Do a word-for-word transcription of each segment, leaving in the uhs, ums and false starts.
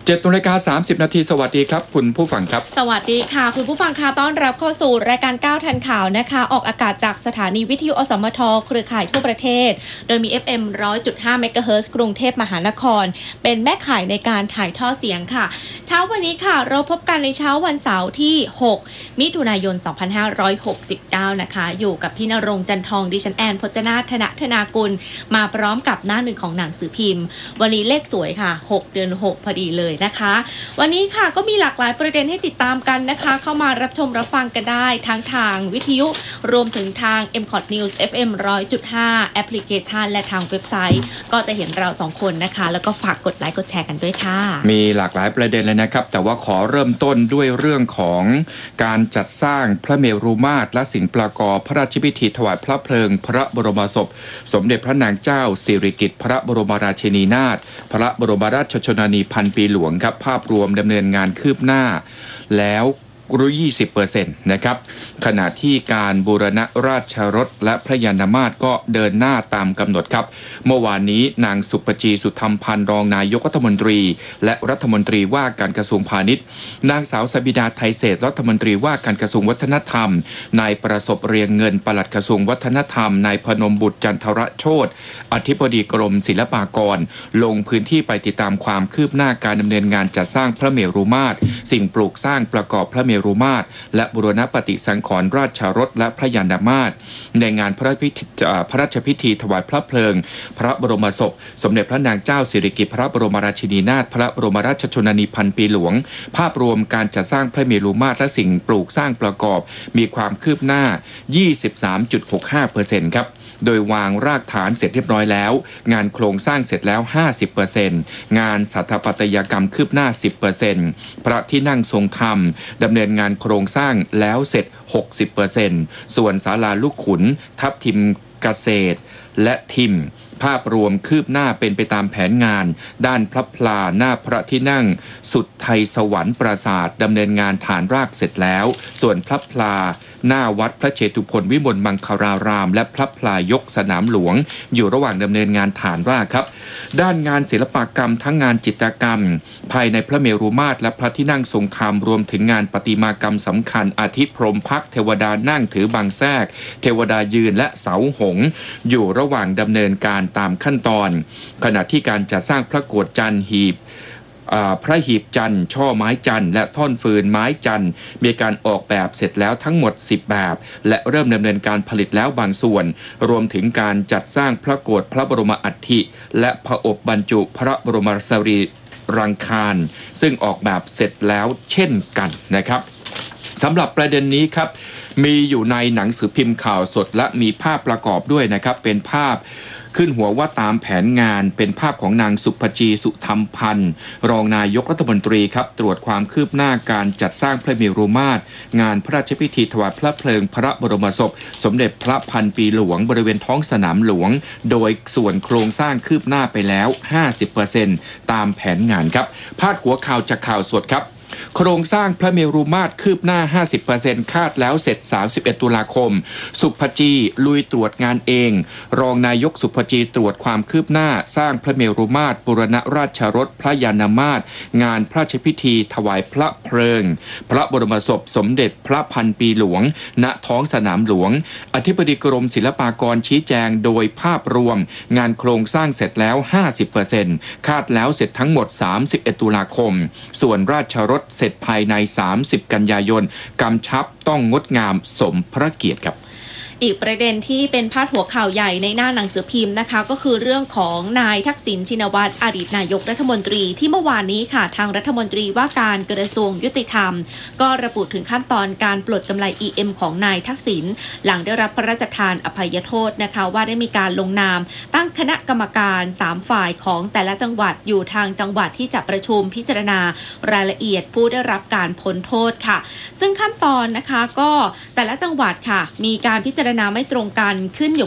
เจ็ดนาฬิกาสามสิบนาทีสวัสดีครับคุณผู้ฟังครับสวัสดีค่ะคุณผู้ฟังค่ะต้อนรับเข้าสู่รายการก้าวทันข่าวนะคะออกอากาศจากสถานีวิทยุอสมทเครือข่ายทั่วประเทศโดยมี เอฟ เอ็ม หนึ่งร้อยจุดห้า เมกะเฮิรตซ์กรุงเทพมหานครเป็นแม่ข่ายในการถ่ายทอดเสียงค่ะเช้าวันนี้ค่ะเราพบกันในเช้าวันเสาร์ที่หกมิถุนายนสองพันห้าร้อยหกสิบเก้านะคะอยู่กับพี่ณรงค์จันทองดิฉันแอนพจนาถธนธนากุลมาพร้อมกับหน้าหนึ่งของหนังสือพิมพ์วันนี้เลขสวยค่ะหกเดือนหกพอดีเลยนะคะวันนี้ค่ะก็มีหลากหลายประเด็นให้ติดตามกันนะคะเข้ามารับชมรับฟังกันได้ทั้งทางวิทยุรวมถึงทาง เอ็ม คอท News เอฟ เอ็ม หนึ่งร้อยจุดห้า แอปพลิเคชันและทางเว็บไซต์ก็จะเห็นเราสองคนนะคะแล้วก็ฝากกดไลค์กดแชร์กันด้วยค่ะมีหลากหลายประเด็นเลยนะครับแต่ว่าขอเริ่มต้นด้วยเรื่องของการจัดสร้างพระเมรุมาตรและสิ่งประกอบพระราชพิธีถวายพระเพลิงพระบรมศพสมเด็จพระนางเจ้าสิริกิติ์พระบรมราชินีนาถพระบรมราชชนนีพันปีหลวงครับภาพรวมดำเนินงานคืบหน้าแล้วยี่สิบเปอร์เซ็นต์ นะครับขณะที่การบูรณะราชรถและพระยานมาตรก็เดินหน้าตามกำหนดครับเมื่อวานนี้นางสุปจีสุธรรมพันธ์รองนายกรัฐมนตรีและรัฐมนตรีว่าการกระทรวงพาณิชย์นางสาวสบิดาไทยเศรษฐ์รัฐมนตรีว่าการกระทรวงวัฒนธรรมนายประสบเรียงเงินปลัดกระทรวงวัฒนธรรมนายพนมบุตรจันทรโชติอธิบดีกรมศิลปากรลงพื้นที่ไปติดตามความคืบหน้าการดำเนินงานจัดสร้างพระเมรุมาตรสิ่งปลูกสร้างประกอบพระเมรุมาตรและบูรณปฏิสังขรณ์ราชรถและพระยานมาตรในงานพระพระราชพิธีถวายพระเพลิงพระบรมศพสมเด็จพระนางเจ้าสิริกิติ์พระบรมราชินีนาถพระบรมราชชนนีพันปีหลวงภาพรวมการจัดสร้างพระเมรุมาตรและสิ่งปลูกสร้างประกอบมีความคืบหน้า ยี่สิบสามจุดหกห้าเปอร์เซ็นต์ ครับโดยวางรากฐานเสร็จเรียบร้อยแล้วงานโครงสร้างเสร็จแล้ว ห้าสิบเปอร์เซ็นต์ งานสถาปัตยกรรมคืบหน้า สิบเปอร์เซ็นต์ พระที่นั่งทรงธรรมดำเนินงานโครงสร้างแล้วเสร็จ หกสิบเปอร์เซ็นต์ ส่วนศาลาลูกขุนทับทิมเกษตรและทิมภาพรวมคืบหน้าเป็นไปตามแผนงานด้านพระพลาหน้าพระที่นั่งสุดไทยสวรรค์ปราสาทดำเนินงานฐานรากเสร็จแล้วส่วนพระพลาหน้าวัดพระเชตุพนวิมลมังคารารามและพระพลายกสนามหลวงอยู่ระหว่างดำเนินงานฐานรากครับด้านงานศิลปกรรมทั้งงานจิตรกรรมภายในพระเมรุมาตรและพระที่นั่งทรงธรรมรวมถึงงานประติมากรรมสำคัญอาทิพรหมพักเทวดานั่งถือบางแทรกเทวดายืนและเสาหงส์อยู่ระหว่างดำเนินการตามขั้นตอนขณะที่การจัดสร้างพระโกฐจันทร์หีบพระหีบจันทร์ช่อไม้จันทร์และท่อนฟืนไม้จันทร์มีการออกแบบเสร็จแล้วทั้งหมดสิบแบบและเริ่มดำเนินการผลิตแล้วบางส่วนรวมถึงการจัดสร้างพระโกฐพระบรมอัฐิและพระอบบรรจุพระบรมสรีรังคารซึ่งออกแบบเสร็จแล้วเช่นกันนะครับสำหรับประเด็นนี้ครับมีอยู่ในหนังสือพิมพ์ข่าวสดและมีภาพประกอบด้วยนะครับเป็นภาพขึ้นหัวว่าตามแผนงานเป็นภาพของนางสุภจีสุธรรมพันธ์รองนายกรัฐมนตรีครับตรวจความคืบหน้าการจัดสร้างพระเมรุมาตรงานพระราชพิธีถวายพระเพลิงพระบรมศพสมเด็จพระพันปีหลวงบริเวณท้องสนามหลวงโดยส่วนโครงสร้างคืบหน้าไปแล้ว ห้าสิบเปอร์เซ็นต์ ตามแผนงานครับพาดหัวข่าวจากข่าวสดครับโครงสร้างพระเมรุมาตรคืบหน้า ห้าสิบเปอร์เซ็นต์ คาดแล้วเสร็จสามสิบเอ็ดตุลาคมสุภจีลุยตรวจงานเองรองนายกสุภจีตรวจความคืบหน้าสร้างพระเมรุมาตรบูรณราชรถพระยานมาตรงานพระราชพิธีถวายพระเพลิงพระบรมศพสมเด็จพระพันปีหลวงณท้องสนามหลวงอธิบดีกรมศิลปากรชี้แจงโดยภาพรวมงานโครงสร้างเสร็จแล้ว ห้าสิบเปอร์เซ็นต์ คาดแล้วเสร็จทั้งหมดสามสิบเอ็ดตุลาคมส่วนราชรถเสร็จภายในสามสิบกันยายนกำชับต้องงดงามสมพระเกียรติครับอีกประเด็นที่เป็นพาดหัวข่าวใหญ่ในหน้าหนังสือพิมพ์นะคะก็คือเรื่องของนายทักษิณชินวัตรอดีตนายกรัฐมนตรีที่เมื่อวานนี้ค่ะทางรัฐมนตรีว่าการกระทรวงยุติธรรมก็ระบุถึงขั้นตอนการปลดกำไร อี เอ็ม ของนายทักษิณหลังได้รับพระราชทานอภัยโทษนะคะว่าได้มีการลงนามตั้งคณะกรรมการสามฝ่ายของแต่ละจังหวัดอยู่ทางจังหวัดที่จะประชุมพิจารณารายละเอียดผู้ได้รับการพ้นโทษค่ะซึ่งขั้นตอนนะคะก็แต่ละจังหวัดค่ะมีการพิจารณาไม่ตรงกันขึ้นอยู่กับ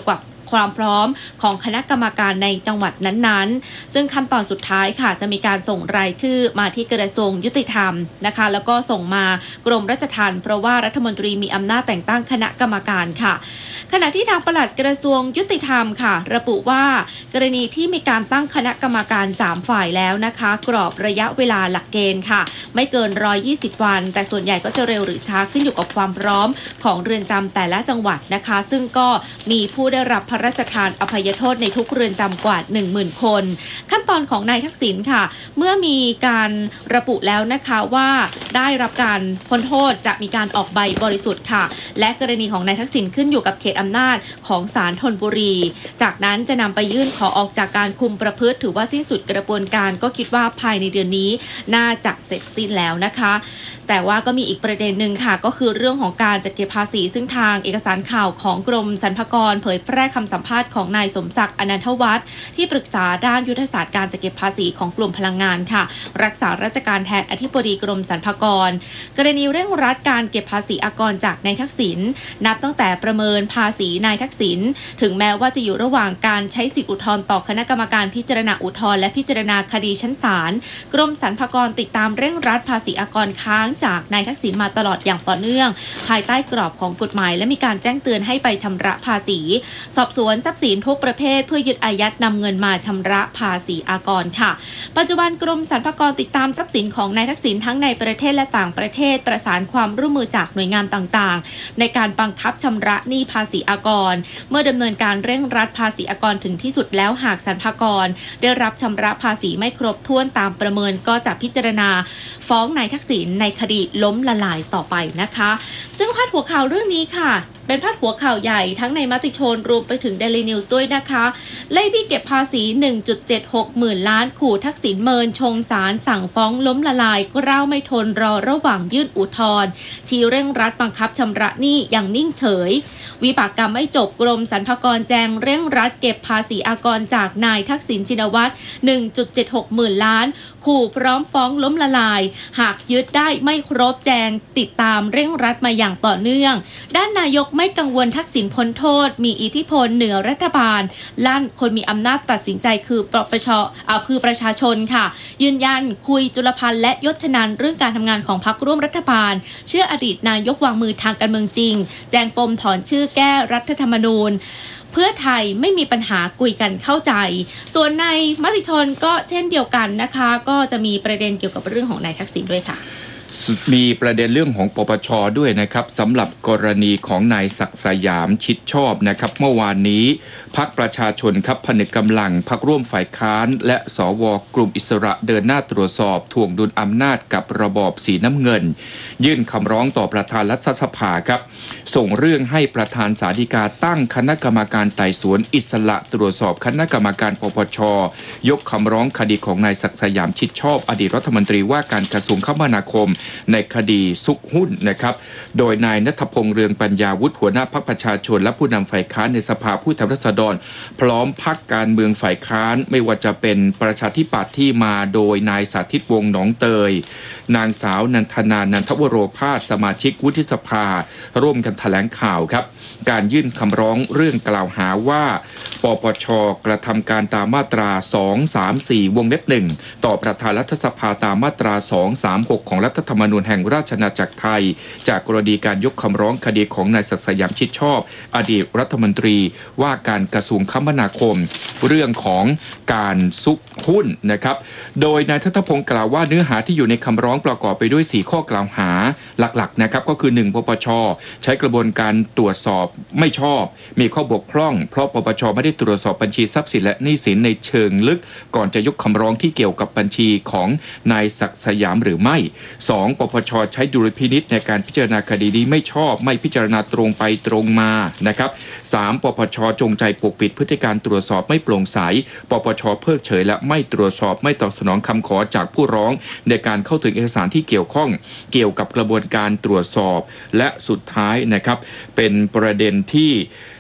ความพร้อมของคณะกรรมการในจังหวัดนั้นๆซึ่งขั้นตอนสุดท้ายค่ะจะมีการส่งรายชื่อมาที่กระทรวงยุติธรรมนะคะแล้วก็ส่งมากรมราชทัณฑ์เพราะว่ารัฐมนตรีมีอำนาจแต่งตั้งคณะกรรมการค่ะขณะที่ทางปลัดกระทรวงยุติธรรมค่ะระบุว่ากรณีที่มีการตั้งคณะกรรมการสามฝ่ายแล้วนะคะกรอบระยะเวลาหลักเกณฑ์ค่ะไม่เกินหนึ่งร้อยยี่สิบวันแต่ส่วนใหญ่ก็จะเร็วหรือช้าขึ้นอยู่กับความพร้อมของเรือนจำแต่ละจังหวัดนะคะซึ่งก็มีผู้ได้รับพระราชทานอภัยโทษในทุกเรือนจำกว่า หนึ่งหมื่น คนขั้นตอนของนายทักษิณค่ะเมื่อมีการระบุแล้วนะคะว่าได้รับการพ้นโทษจะมีการออกใบบริสุทธิ์ค่ะและกรณีของนายทักษิณขึ้นอยู่กับเขตอำนาจของศาลธนบุรีจากนั้นจะนำไปยื่นขอออกจากการคุมประพฤติถือว่าสิ้นสุดกระบวนการก็คิดว่าภายในเดือนนี้น่าจะเสร็จสิ้นแล้วนะคะแต่ว่าก็มีอีกประเด็นหนึ่งค่ะก็คือเรื่องของการจัดเก็บภาษีซึ่งทางเอกสารข่าวของกรมสรรพากรเผยแพร่คำสัมภาษณ์ของนายสมศักดิ์อนันทวัฒน์ที่ปรึกษาด้านยุทธศาสตร์การจัดเก็บภาษีของกลุ่มพลังงานค่ะรักษาราชการแทนอธิบดีกรมสรรพากรกรณีเร่งรัดการเก็บภาษีอากรจากนายทักษิณนับตั้งแต่ประเมินภาษีนายทักษิณถึงแม้ว่าจะอยู่ระหว่างการใช้สิทธิอุทธรณ์ต่อคณะกรรมการพิจารณาอุทธรณ์และพิจารณาคดีชั้นศาลกรมสรรพากรติดตามเร่งรัดภาษีอากรค้างจากนายทักษิณมาตลอดอย่างต่อเนื่องภายใต้กรอบของกฎหมายและมีการแจ้งเตือนให้ไปชำระภาษีสอบสวนทรัพย์สินทุกประเภทเพื่อยึดอายัดนำเงินมาชำระภาษีอากรค่ะปัจจุบันกรมสรรพากรติดตามทรัพย์สินของนายทักษิณทั้งในประเทศและต่างประเทศประสานความร่วมมือจากหน่วยงานต่างๆในการบังคับชำระหนี้ภาษีอากรเมื่อดำเนินการเร่งรัดภาษีอากรถึงที่สุดแล้วหากสรรพากรได้รับชำระภาษีไม่ครบถ้วนตามประเมินก็จะพิจารณาฟ้องนายทักษิณในคดีล้มละลายต่อไปนะคะซึ่งพาดหัวข่าวเรื่องนี้ค่ะเป็นพาดหัวข่าวใหญ่ทั้งในมติชนรวมไปถึง Daily News ด้วยนะคะไล่บี้เก็บภาษี หนึ่งจุดเจ็ดหก หมื่นล้านขู่ทักษิณเมินชงศาลสั่งฟ้องล้มละลายกล้าวไม่ทนรอระหว่างยื่นอุทธรณ์ชี้เร่งรัดบังคับชำระหนี้อย่างนิ่งเฉยวิบากกรรมไม่จบกรมสรรพากรแจงเร่งรัดเก็บภาษีอากรจากนายทักษิณชินวัตร หนึ่งจุดเจ็ดหก หมื่นล้านขู่พร้อมฟ้องล้มละลายหากยึดได้ไม่ครบแจงติดตามเร่งรัดมาอย่างต่อเนื่องด้านนายกไม่กังวลทักษิณพ้นโทษมีอิทธิพลเหนือรัฐบาลลั่นคนมีอำนาจตัดสินใจคือปปชอ่าคือประชาชนค่ะยืนยันคุยจุลพันธ์และยศชนันท์เรื่องการทำงานของพรรคร่วมรัฐบาลเชื่ออดีตนายกวางมือทางการเมืองจริงแจงปมถอนชื่อแก้รัฐธรรมนูญเพื่อไทยไม่มีปัญหาคุยกันเข้าใจส่วนในมติชนก็เช่นเดียวกันนะคะก็จะมีประเด็นเกี่ยวกับเรื่องของนายทักษิณด้วยค่ะมีประเด็นเรื่องของปปช.ด้วยนะครับสำหรับกรณีของนายศักดิ์สยามชิดชอบนะครับเมื่อวานนี้พรรคประชาชนครับผนึกกำลังพรรคร่วมฝ่ายค้านและสวกลุ่มอิสระเดินหน้าตรวจสอบถ่วงดุลอำนาจกับระบอบสีน้ำเงินยื่นคำร้องต่อประธานรัฐสภาครับส่งเรื่องให้ประธานศาลฎีกาตั้งคณะกรรมการไต่สวนอิสระตรวจสอบคณะกรรมการปปช.ยกคำร้องคดีของนายศักดิ์สยามชิดชอบอดีตรัฐมนตรีว่าการกระทรวงคมนาคมในคดีซุกหุ้นนะครับโดยนายณัฐพงษ์เรืองปัญญาวุฒิหัวหน้าพรรคประชาชนและผู้นำฝ่ายค้านในสภาผู้แทนราษฎรพร้อมพรรคการเมืองฝ่ายค้านไม่ว่าจะเป็นประชาธิปัตย์ที่มาโดยนายสาธิตวงศ์หนองเตยนางสาวนันทนานันทวโรภาสสมาชิกวุฒิสภาร่วมกันแถลงข่าวครับการยื่นคำร้องเรื่องกล่าวหาว่าปปช.กระทำการตามมาตราสองสามสี่วงเล็บหนึ่งต่อประธานรัฐสภาตามมาตราสองสามหกของรัฐธรรมนูญแห่งราชอาณาจักรไทยจากกรณีการยกคำร้องคดีของนายศักดิ์สยามชิดชอบอดีตรัฐมนตรีว่าการกระทรวงคมนาคมเรื่องของการซุกหุ้นนะครับโดยนายทัตพงศ์กล่าวว่าเนื้อหาที่อยู่ในคำร้องประกอบไปด้วยสี่ข้อกล่าวหาหลักๆนะครับก็คือหนึ่งปปช.ใช้กระบวนการตรวจสอบไม่ชอบมีข้อบกพร่องเพราะปปช.ไม่ได้ตรวจสอบบัญชีทรัพย์สินและหนี้สินในเชิงลึกก่อนจะยกคำร้องที่เกี่ยวกับบัญชีของนายศักดิ์สยามหรือไม่สองปปช.ใช้ดุลพินิจในการพิจารณาคดีนี้ไม่ชอบไม่พิจารณาตรงไปตรงมานะครับสามปปช.จงใจปกปิดพฤติการตรวจสอบไม่โปร่งใสปปช.เพิกเฉยและไม่ตรวจสอบไม่ตอบสนองคำขอจากผู้ร้องในการเข้าถึงเอกสารที่เกี่ยวข้องเกี่ยวกับกระบวนการตรวจสอบและสุดท้ายนะครับเป็นประเด็นที่ป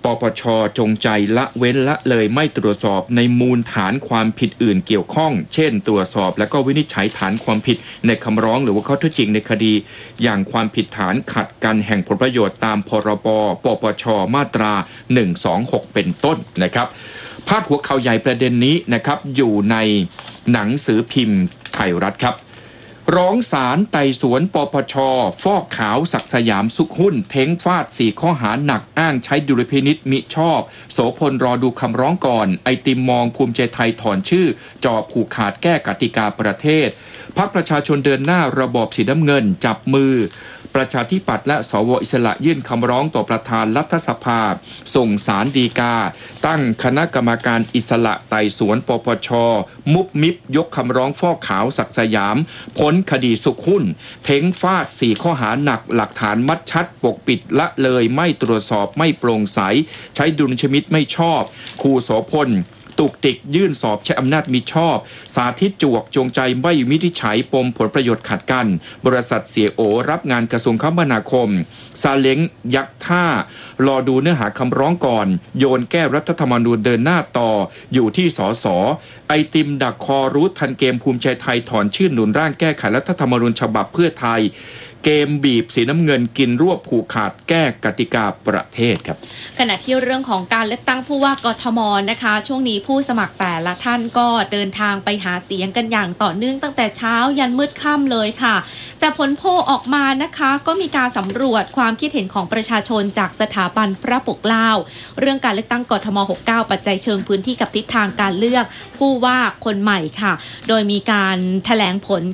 ปปช.จงใจละเว้นละเลยไม่ตรวจสอบในมูลฐานความผิดอื่นเกี่ยวข้องเช่นตรวจสอบและก็วินิจฉัยฐานความผิดในคำร้องหรือว่าข้อเท็จจริงในคดีอย่างความผิดฐานขัดกันแห่งผลประโยชน์ตามพรบปปช.มาตราหนึ่งสองหกเป็นต้นนะครับพาดหัวข่าวใหญ่ประเด็นนี้นะครับอยู่ในหนังสือพิมพ์ไทยรัฐครับร้องศาลไต่สวนปปช.ฟอกขาวศักดิ์สยามสุขหุ้นเท้งฟาดสี่ข้อหาหนักอ้างใช้ดุลพินิษมิชอบโสพลรอดูคำร้องก่อนไอติมมองภูมิใจไทยถอนชื่อจอผูกขาดแก้กติกาประเทศพรรคประชาชนเดินหน้าระบอบสีน้ำเงินจับมือประชาธิปัตย์และสวอิสระยื่นคำร้องต่อประธานรัฐสภาส่งศาลฎีกาตั้งคณะกรรมการอิสระไต่สวนปปช.มุบมิบยกคำร้องฟอกขาวศักดิ์สยามพ้นคดีสุขหุ้นเท้งฟาดสี่ข้อหาหนักหลักฐานมัดชัดปกปิดละเลยไม่ตรวจสอบไม่โปร่งใสใช้ดุลยพินิจไม่ชอบครูโสพลตุกติกยื่นสอบใช้อำนาจมิชอบสาธิตจวกจงใจไม่วินิจฉัยปมผลประโยชน์ขัดกันบริษัทเสียโอรับงานกระทรวงคมนาคมซาเล้งยักท่ารอดูเนื้อหาคำร้องก่อนโยนแก้รัฐธรรมนูญเดินหน้าต่ออยู่ที่สสไอติมดักคอรู้ทันเกมภูมิใจไทยถอนชื่อหนุนร่างแก้ไขรัฐธรรมนูญฉบับเพื่อไทยเกมบีบสีน้ำเงินกินรวบผูกขาดแก้กติกาประเทศครับขณะที่เรื่องของการเลือกตั้งผู้ว่ากทมนะคะช่วงนี้ผู้สมัครแต่ละท่านก็เดินทางไปหาเสียงกันอย่างต่อเนื่องตั้งแต่เช้ายันมืดค่ำเลยค่ะแต่ผลโพลออกมานะคะก็มีการสำรวจความคิดเห็นของประชาชนจากสถาบันพระปกเกล้าเรื่องการเลือกตั้งกทมหกสิบเก้าปัจจัยเชิงพื้นที่กับทิศทางการเลือกผู้ว่าคนใหม่ค่ะโดยมีการแถลงผล